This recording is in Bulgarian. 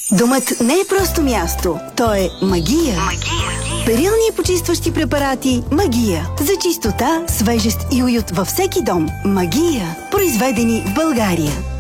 Домът не е просто място, то е магия. Перилни и почистващи препарати Магия. За чистота, свежест и уют във всеки дом. Магия. Произведени в България.